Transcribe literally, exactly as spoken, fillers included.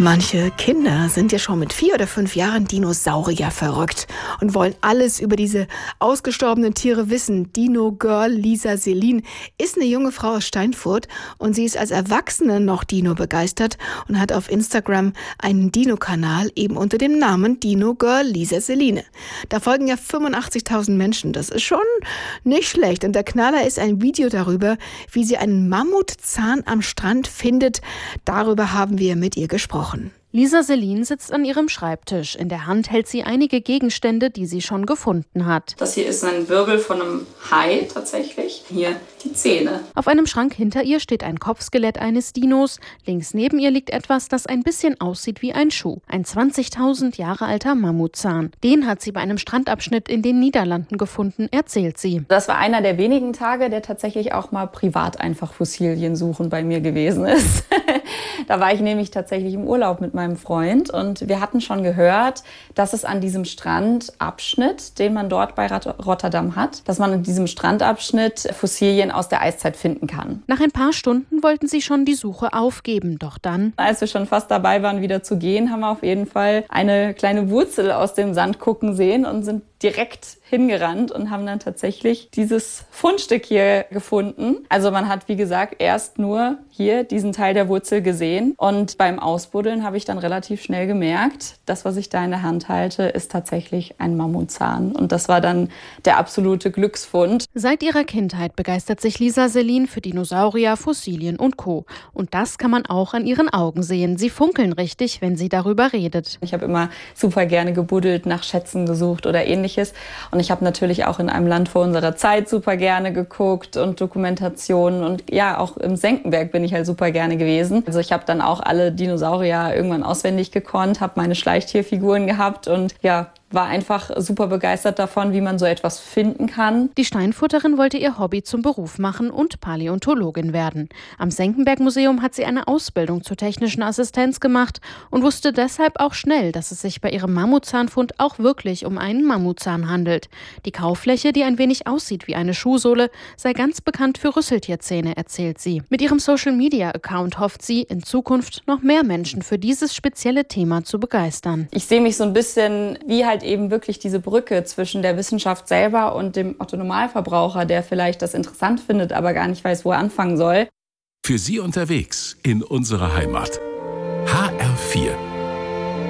Manche Kinder sind ja schon mit vier oder fünf Jahren Dinosaurier verrückt und wollen alles über diese ausgestorbenen Tiere wissen. Dino-Girl Lisa Selin ist eine junge Frau aus Steinfurt und sie ist als Erwachsene noch Dino begeistert und hat auf Instagram einen Dino-Kanal eben unter dem Namen Dino-Girl Lisa Selin. Da folgen ja fünfundachtzigtausend Menschen. Das ist schon nicht schlecht. Und der Knaller ist ein Video darüber, wie sie einen Mammutzahn am Strand findet. Darüber haben wir mit ihr gesprochen. Lisa Selin sitzt an ihrem Schreibtisch. In der Hand hält sie einige Gegenstände, die sie schon gefunden hat. Das hier ist ein Wirbel von einem Hai tatsächlich. Hier die Zähne. Auf einem Schrank hinter ihr steht ein Kopfskelett eines Dinos. Links neben ihr liegt etwas, das ein bisschen aussieht wie ein Schuh. Ein zwanzigtausend Jahre alter Mammutzahn. Den hat sie bei einem Strandabschnitt in den Niederlanden gefunden, erzählt sie. Das war einer der wenigen Tage, der tatsächlich auch mal privat einfach Fossilien suchen bei mir gewesen ist. Da war ich nämlich tatsächlich im Urlaub mit meinem Freund und wir hatten schon gehört, dass es an diesem Strandabschnitt, den man dort bei Rotterdam hat, dass man an diesem Strandabschnitt Fossilien aus der Eiszeit finden kann. Nach ein paar Stunden wollten sie schon die Suche aufgeben, doch dann... Als wir schon fast dabei waren, wieder zu gehen, haben wir auf jeden Fall eine kleine Wurzel aus dem Sand gucken sehen und sind direkt hingerannt und haben dann tatsächlich dieses Fundstück hier gefunden. Also man hat, wie gesagt, erst nur hier diesen Teil der Wurzel gesehen und beim Ausbuddeln habe ich dann relativ schnell gemerkt, das, was ich da in der Hand halte, ist tatsächlich ein Mammutzahn und das war dann der absolute Glücksfund. Seit ihrer Kindheit begeistert sich Lisa Selin für Dinosaurier, Fossilien und Co. Und das kann man auch an ihren Augen sehen. Sie funkeln richtig, wenn sie darüber redet. Ich habe immer super gerne gebuddelt, nach Schätzen gesucht oder ähnliches. Und ich habe natürlich auch in einem Land vor unserer Zeit super gerne geguckt und Dokumentationen. Und ja, auch im Senckenberg bin ich halt super gerne gewesen. Also ich habe dann auch alle Dinosaurier irgendwann auswendig gekonnt, habe meine Schleichtierfiguren gehabt und ja, war einfach super begeistert davon, wie man so etwas finden kann. Die Steinfurterin wollte ihr Hobby zum Beruf machen und Paläontologin werden. Am Senckenberg-Museum hat sie eine Ausbildung zur technischen Assistenz gemacht und wusste deshalb auch schnell, dass es sich bei ihrem Mammutzahnfund auch wirklich um einen Mammutzahn handelt. Die Kauffläche, die ein wenig aussieht wie eine Schuhsohle, sei ganz bekannt für Rüsseltierzähne, erzählt sie. Mit ihrem Social-Media-Account hofft sie, in Zukunft noch mehr Menschen für dieses spezielle Thema zu begeistern. Ich sehe mich so ein bisschen wie halt eben wirklich diese Brücke zwischen der Wissenschaft selber und dem Otto-Normalverbraucher, der vielleicht das interessant findet, aber gar nicht weiß, wo er anfangen soll. Für Sie unterwegs in unserer Heimat. H R vier